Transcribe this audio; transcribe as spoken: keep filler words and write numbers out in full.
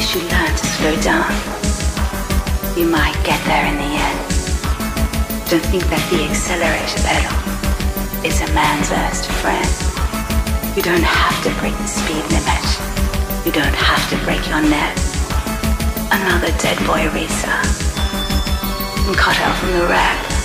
wish you learned to slow down. You might get there in the end. Don't think that the accelerator pedal is a man's worst friend. You don't have to break the speed limit. You don't have to break your neck. Another dead boy racer. I'm cut out from the wreck.